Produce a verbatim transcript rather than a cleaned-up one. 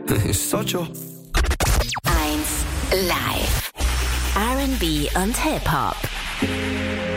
Ist Socho. eins Live. R and B und Hip-Hop.